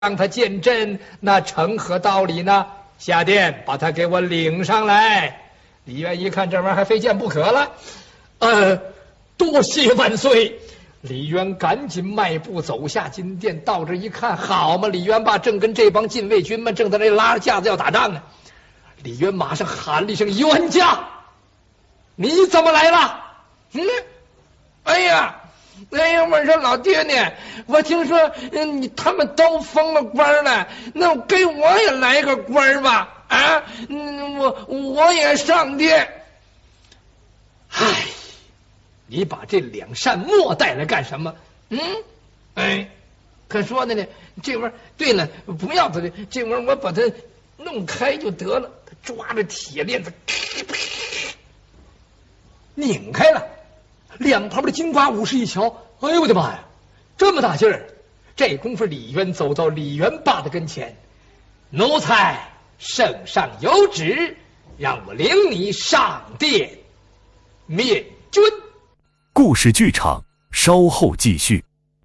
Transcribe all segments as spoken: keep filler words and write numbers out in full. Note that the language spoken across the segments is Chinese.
让他见朕，那成何道理呢？下殿把他给我领上来。李渊一看这玩意儿还非见不可了，呃，多谢万岁。李渊赶紧迈步走下金殿，到这一看，好嘛，李渊爸正跟这帮禁卫军们正在那拉着架子要打仗呢。李渊马上喊了一声：“冤家，你怎么来了？”嗯，哎呀。哎呀，我说老爹呢，我听说嗯，你他们都封了官了，那给我也来个官吧？啊，嗯，我我也上殿。唉，你把这两扇墨带来干什么？嗯，哎，可说的呢，这玩意儿对了，不要他的，这玩意儿我把它弄开就得了。他抓着铁链子，拧开了。两旁边的金瓜武士一瞧，哎呦我的妈呀，这么大劲儿！这功夫李渊走到李元霸的跟前，奴才圣上有旨，让我领你上殿面君。 故事剧场稍后继续。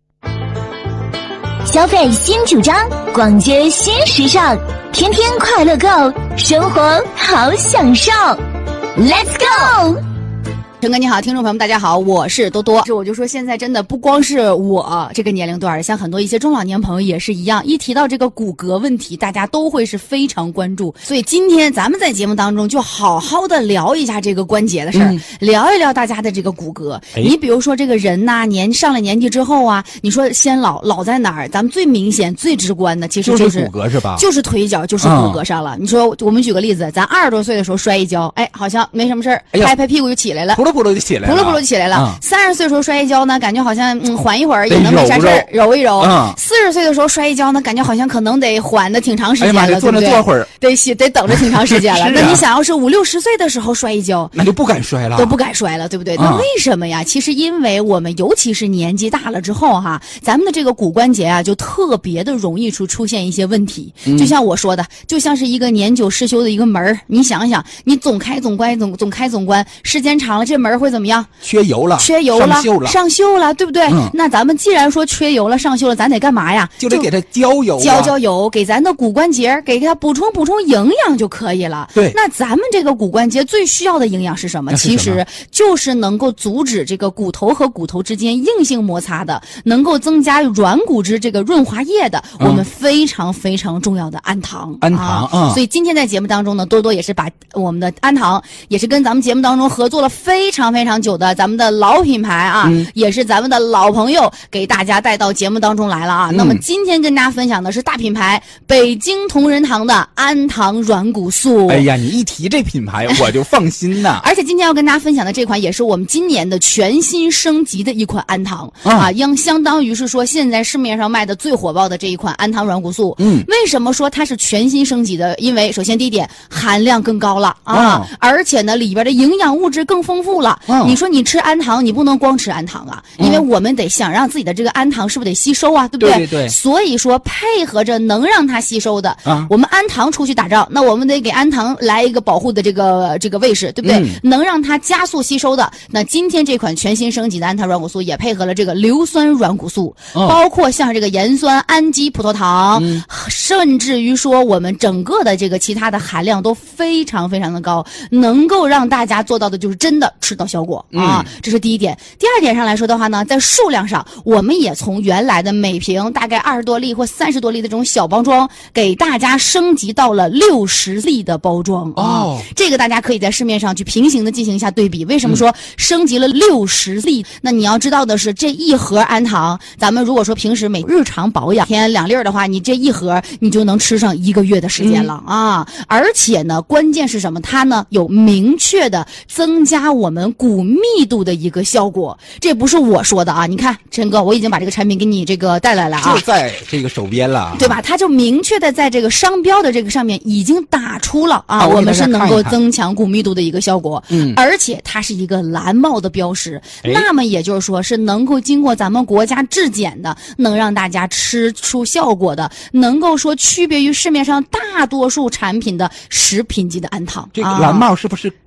消费新主张，逛街新时尚，天天快乐购，生活好享受。Let's go！ 陈哥你好，听众朋友们大家好，我是多多。我就说现在真的不光是我这个年龄段，像很多一些中老年朋友也是一样，一提到这个骨骼问题，大家都会是非常关注。所以今天咱们在节目当中就好好的聊一下这个关节的事儿、嗯，聊一聊大家的这个骨骼。哎、你比如说这个人呐、啊，年上了年纪之后啊，你说先老老在哪儿？咱们最明显、最直观的其实就是、 就是、骨骼是吧？ 就是腿脚，就是骨骼上了。嗯、你说我们举个例子，咱二十多岁的时候摔一跤，哎，好像没什么事儿、哎，拍拍屁股就起来了。 扑噜扑噜就起来了， 扑噜扑噜就起来了。三十岁的时候摔一跤呢，感觉好像嗯缓一会儿也能没啥事儿，揉一揉。四十岁的时候摔一跤呢，感觉好像可能得缓的挺长时间了，哎、对不对？ 坐会儿， 得得等着挺长时间了。啊、那你想要是五六十岁的时候摔一跤， 那就不敢摔了， 都不敢摔了，对不对？嗯、那为什么呀？其实因为我们尤其是年纪大了之后哈，咱们的这个骨关节啊，就特别的容易出出现一些问题。嗯、就像我说的，就像是一个年久失修的一个门儿，你想想，你总开总关，总总开总关，时间长了，这门会怎么样？ 缺油了， 缺油了， 上锈了， 上锈了，对不对？嗯、那咱们既然说缺油了、上锈了，咱得干嘛呀？ 就得给它浇油、啊， 浇浇油，给咱的骨关节给它补充补充营养就可以了。 对， 那咱们这个骨关节最需要的营养是什么？ 是什么？ 其实就是能够阻止这个骨头和骨头之间硬性摩擦的，能够增加软骨质这个润滑液的，嗯、我们非常非常重要的氨糖。 氨糖啊、 嗯！所以今天在节目当中呢，多多也是把我们的氨糖，也是跟咱们节目当中合作了非常非常久的咱们的老品牌啊，嗯、也是咱们的老朋友，给大家带到节目当中来了啊。嗯、那么今天跟大家分享的是大品牌北京同仁堂的氨糖软骨素。 哎呀，你一提这品牌我就放心呐。 而且今天要跟大家分享的这款也是我们今年的全新升级的一款氨糖、嗯、啊，应相当于是说现在市面上卖的最火爆的这一款氨糖软骨素。嗯，为什么说它是全新升级的？因为首先第一点，含量更高了啊、嗯，而且呢里边的营养物质更丰富了。嗯，你说你吃氨糖，你不能光吃氨糖啊，因为我们得想让自己的这个氨糖是不是得吸收啊，对不对？ 对对对。 所以说配合着能让它吸收的，啊、我们氨糖出去打仗，那我们得给氨糖来一个保护的这个这个位置，对不对？嗯、能让它加速吸收的。那今天这款全新升级的氨糖软骨素也配合了这个硫酸软骨素，哦、包括像这个盐酸氨基葡萄糖，嗯、甚至于说我们整个的这个其他的含量都非常非常的高，能够让大家做到的就是真的吃到效果、嗯、啊，这是第一点。第二点上来说的话呢，在数量上，我们也从原来的每瓶大概二十多粒或三十多粒的这种小包装，给大家升级到了六十粒的包装。哦，这个大家可以在市面上去平行的进行一下对比。为什么说升级了六十粒？嗯、那你要知道的是，这一盒氨糖，咱们如果说平时每日常保养天两粒的话，你这一盒你就能吃上一个月的时间了、嗯、啊！而且呢，关键是什么？它呢有明确的增加我们骨密度的一个效果。这不是我说的啊！你看，陈哥，我已经把这个产品给你这个带来了啊， 就在这个手边了， 对吧？它就明确的在这个商标的这个上面已经打出了啊，啊我们是能够增强骨密度的一个效果。嗯，而且它是一个蓝帽的标识，那么也就是说是能够经过咱们国家质检的，能让大家吃出效果的，能够说区别于市面上大多数产品的食品级的氨糖。 这个蓝帽是不是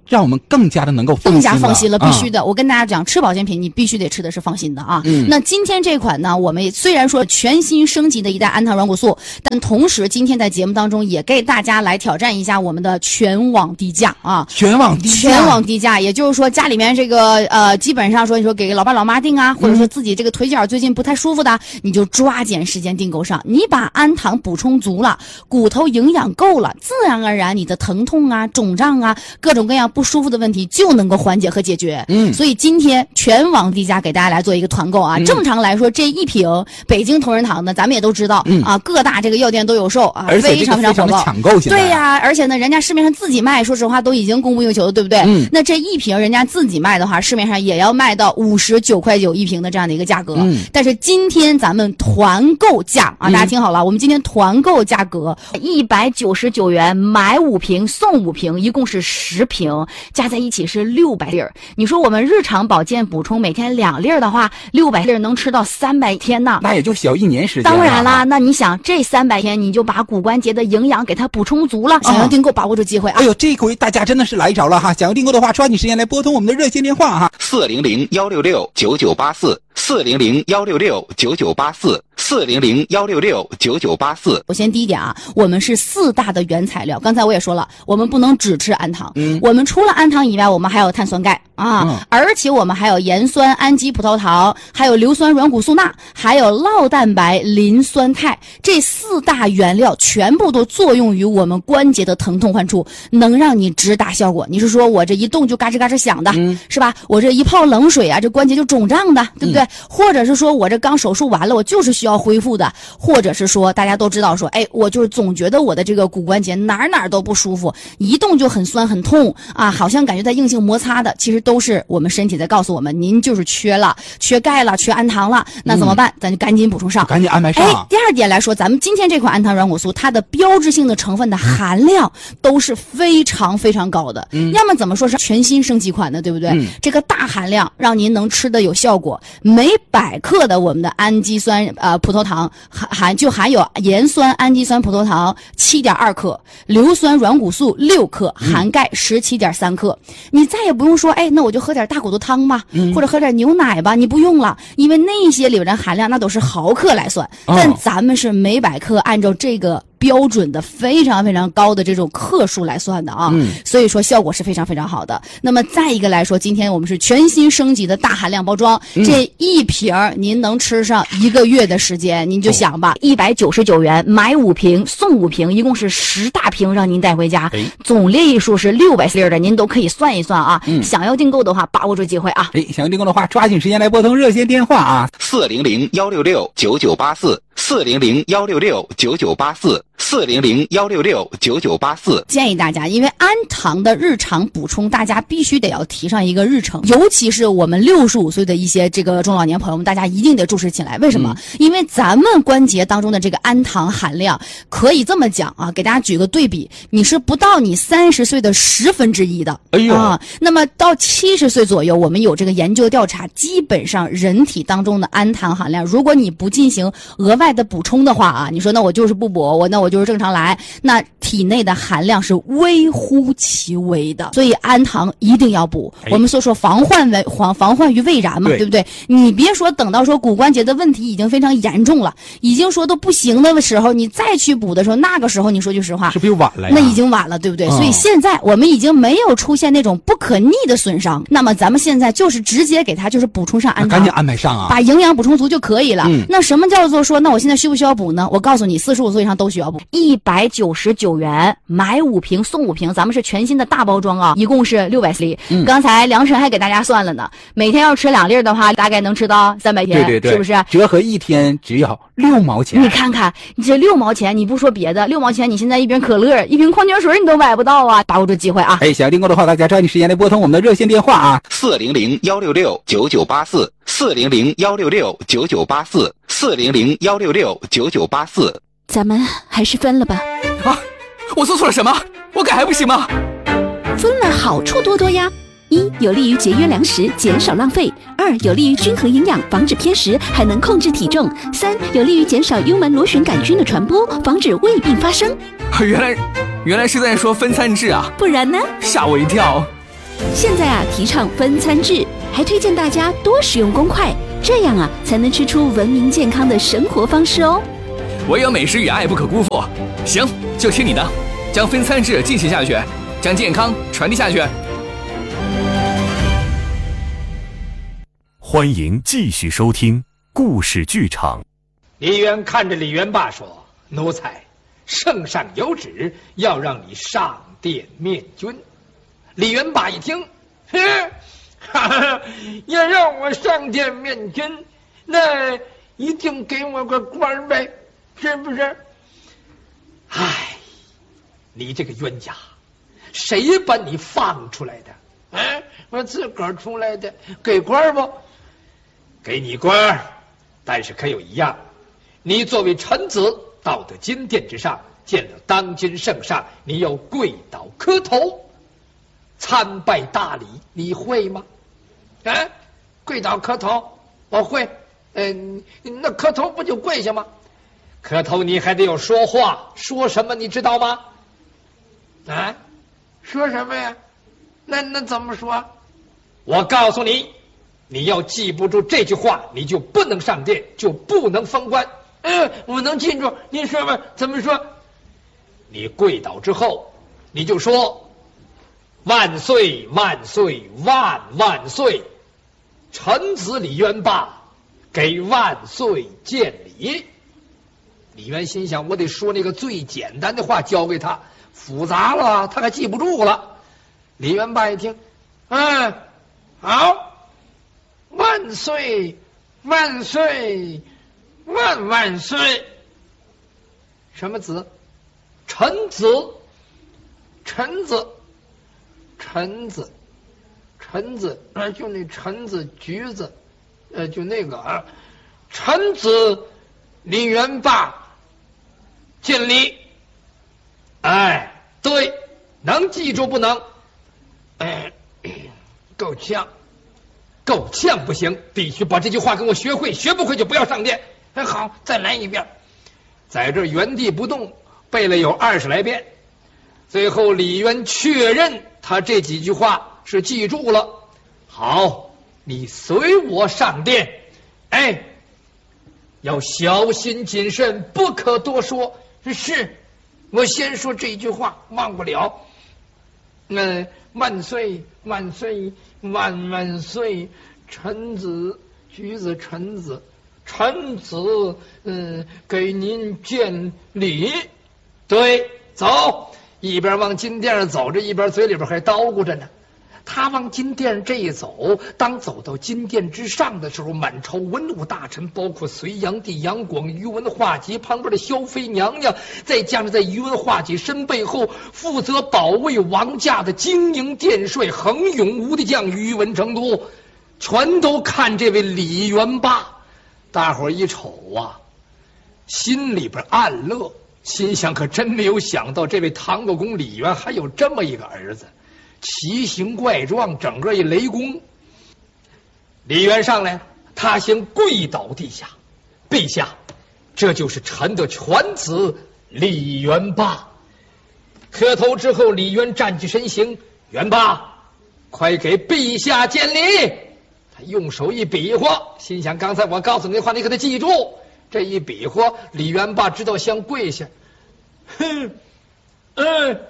让我们更加的能够放心更加放心了，必须的。 啊、 我跟大家讲，吃保健品你必须得吃的是放心的啊。 嗯， 那今天这款呢，我们虽然说全新升级的一代氨糖软骨素，但同时今天在节目当中也给大家来挑战一下我们的全网低价啊， 全网低价， 全网低价，也就是说家里面这个呃，基本上说你说给老爸老妈订啊，或者说自己这个腿脚最近不太舒服的，嗯、你就抓紧时间订购上。你把氨糖补充足了，骨头营养够了，自然而然你的疼痛啊、肿胀啊、各种各样不舒服的问题就能够缓解和解决。嗯，所以今天全网低价给大家来做一个团购啊。嗯、正常来说，这一瓶北京同仁堂呢，咱们也都知道、嗯、啊，各大这个药店都有售啊， 而且非常非常火爆， 抢购起来。 对呀、啊，而且呢，人家市面上自己卖，说实话都已经供不应求的，对不对？嗯，那这一瓶人家自己卖的话，市面上也要卖到五十九块九一瓶的这样的一个价格。嗯，但是今天咱们团购价啊，大家听好了，嗯、我们今天团购价格一百九十九元，买五瓶送五瓶，一共是十瓶，加在一起是六百粒儿。你说我们日常保健补充每天两粒儿的话，六百粒儿能吃到三百天呢， 那也就小一年时间。 当然啦，那你想这三百天你就把骨关节的营养给它补充足了。想要订购，把握住机会啊！ 哎呦，这回大家真的是来着了哈！想要订购的话，抓紧时间来拨通我们的热线电话哈， 四零零幺六六九九八四，四零零幺六六九九八四，四零零幺六六九九八四。 首先第一点啊，我们是四大的原材料，刚才我也说了，我们不能只吃氨糖，嗯，我们除了氨糖以外，我们还有碳酸钙啊，嗯、而且我们还有盐酸氨基葡萄糖，还有硫酸软骨素钠，还有酪蛋白磷酸肽，这四大原料全部都作用于我们关节的疼痛患处，能让你直达效果。你是说我这一动就嘎吱嘎吱响的，嗯、是吧？我这一泡冷水啊，这关节就肿胀的，对不对？嗯、或者是说我这刚手术完了，我就是需要恢复的，或者是说大家都知道说，哎，我就是总觉得我的这个骨关节哪哪都不舒服，一动就很酸很痛啊，好像感觉在硬性摩擦的，其实都是我们身体在告诉我们，您就是缺了，缺钙了，缺氨糖了，那怎么办？嗯、咱就赶紧补充上， 赶紧安排上。 哎，第二点来说，咱们今天这款氨糖软骨素，它的标志性的成分的含量都是非常非常高的。嗯，要么怎么说是全新升级款的，对不对？嗯，这个大含量让您能吃的有效果。每百克的我们的氨基酸呃葡萄糖含含就含有盐酸氨基酸葡萄糖七点二克，硫酸软骨素六克，含钙十七点三克。你再也不用说，哎，那我就喝点大骨头汤吧，嗯、或者喝点牛奶吧，你不用了，因为那些里边的含量那都是毫克来算，哦、但咱们是每百克按照这个标准的非常非常高的这种克数来算的啊，嗯、所以说效果是非常非常好的。那么再一个来说，今天我们是全新升级的大含量包装，嗯、这一瓶您能吃上一个月的时间，您就想吧，一百九十九元买五瓶送五瓶，一共是十大瓶让您带回家，哎、总列数是六百粒的，您都可以算一算啊。嗯、想要订购的话，把握住机会啊！ 哎，想要订购的话，抓紧时间来拨通热线电话啊， 四零零幺六六九九八四。四零零幺六六九九八四，四零零幺六六九九八四。 建议大家，因为氨糖的日常补充，大家必须得要提上一个日程，尤其是我们六十五岁的一些这个中老年朋友们，大家一定得重视起来。为什么？嗯、因为咱们关节当中的这个氨糖含量，可以这么讲啊，给大家举个对比，你是不到你三十岁的十分之一的。哎呦啊，那么到七十岁左右，我们有这个研究调查，基本上人体当中的氨糖含量，如果你不进行额外的补充的话啊，你说那我就是不补，我那我就是正常来，那体内的含量是微乎其微的，所以氨糖一定要补。哎、我们所说防患为防防患于未然嘛， 对, 对不对？你别说等到说骨关节的问题已经非常严重了，已经说都不行的时候，你再去补的时候，那个时候你说句实话， 是不是晚了呀？ 那已经晚了，对不对？哦、所以现在我们已经没有出现那种不可逆的损伤，那么咱们现在就是直接给它就是补充上氨糖， 赶紧安排上啊， 把营养补充足就可以了。嗯、那什么叫做说，那我现在需不需要补呢？我告诉你，四十五岁以上都需要补。一百九十九元买五瓶送五瓶，咱们是全新的大包装啊，一共是六百粒。嗯、刚才梁晨还给大家算了呢，每天要吃两粒的话，大概能吃到三百天， 对对对， 是不是？ 折合一天只要六毛钱。 你看看，你这六毛钱，你不说别的，六毛钱你现在一瓶可乐、一瓶矿泉水你都买不到啊！把握住机会啊！ 哎，想要订购的话，大家抓紧时间来拨通我们的热线电话啊， 四零零幺六六九九八四，四零零幺六六九九八四，四零零幺六六九九八四。 咱们还是分了吧。 啊，我做错了什么？我改还不行吗？ 分了好处多多呀。一，有利于节约粮食，减少浪费；二，有利于均衡营养，防止偏食，还能控制体重；三，有利于减少幽门螺旋杆菌的传播，防止胃病发生。 原来，原来是在说分餐制啊！ 不然呢？ 吓我一跳。 现在啊，提倡分餐制，还推荐大家多使用公筷，这样啊，才能吃出文明健康的生活方式哦。 唯有美食与爱不可辜负。行，就听你的，将分餐制进行下去，将健康传递下去。 欢迎继续收听故事剧场。 李渊看着李元霸说：“奴才，圣上有旨，要让你上殿面君。”李元霸一听，哼，哈哈，要让我上殿面君，那一定给我个官呗，是不是？唉，你这个冤家，谁把你放出来的？哎，我自个儿出来的，给官不？给你官，但是可有一样，你作为臣子到得金殿之上，见了当今圣上，你要跪倒磕头，参拜大礼，你会吗？啊，跪倒磕头，我会。嗯，那磕头不就跪下吗？磕头你还得有说话，说什么你知道吗？啊，说什么呀？那那怎么说？我告诉你，你要记不住这句话，你就不能上殿，就不能封官。嗯，我能记住。你说吧，怎么说？你跪倒之后，你就说万岁万岁万万岁，臣子李渊霸给万岁见礼。李渊心想，我得说那个最简单的话教给他，复杂了他还记不住了。李元霸一听，嗯，好，万岁万岁万万岁。什么子？臣子臣子臣子臣子啊，就那橙子橘子，呃，就那个啊，臣子李元霸见礼。哎，对，能记住不能？哎，够呛，够呛不行，必须把这句话给我学会，学不会就不要上殿。哎，好，再来一遍，在这原地不动背了有二十来遍，最后李渊确认他这几句话是记住了。好，你随我上殿。哎，要小心谨慎，不可多说。是，我先说这句话，忘不了。嗯，万岁万岁万万岁，臣子橘子臣子臣子，嗯，给您见礼。对，走，一边往金殿上走着，一边嘴里边还叨咕着呢。他往金殿这一走，当走到金殿之上的时候，满朝文武大臣，包括隋炀帝杨广、宇文化及旁边的萧妃娘娘，再加上在宇文化及身背后负责保卫王驾的精英殿帅恒勇无敌将宇文成都，全都看这位李元霸。大伙儿一瞅啊，心里边暗乐，心想可真没有想到这位唐国公李渊还有这么一个儿子，奇形怪状，整个一雷公。李渊上来，他先跪倒地下，陛下，这就是臣的犬子李元霸。磕头之后，李渊站起身形，元霸，快给陛下见礼。他用手一比划，心想刚才我告诉你的话，你可得记住。这一比划，李元霸知道先跪下。哼，嗯。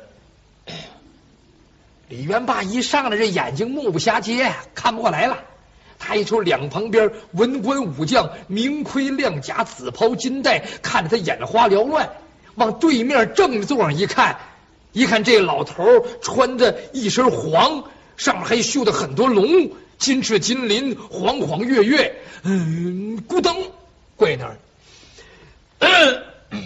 李元霸一上来，这眼睛目不暇接，看不过来了。他一瞅两旁边文官武将，明盔亮甲，紫袍金带，看着他眼花缭乱。往对面正座上一看，一看这老头穿着一身黄，上面还绣的很多龙，金翅金鳞，晃晃跃跃，嗯，咕噔跪那儿。嗯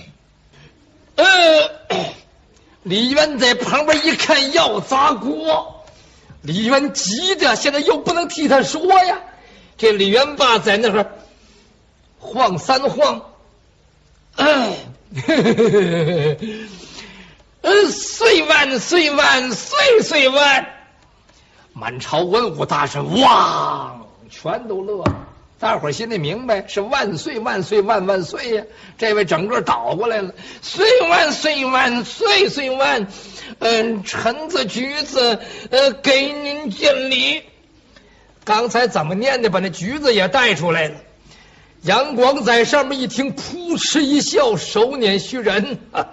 嗯，李渊在旁边一看要砸锅，李渊急的现在又不能替他说呀。这李元霸在那儿晃三晃，哎，嗯，岁万岁万岁岁万，满朝文武大臣哇，全都乐了。 大伙儿心里明白是万岁万岁万万岁呀！这位整个倒过来了，岁万岁万岁岁万，嗯，臣子橘子呃给您见礼。刚才怎么念的，把那橘子也带出来了。杨广在上面一听，扑哧一笑，手捻须髯。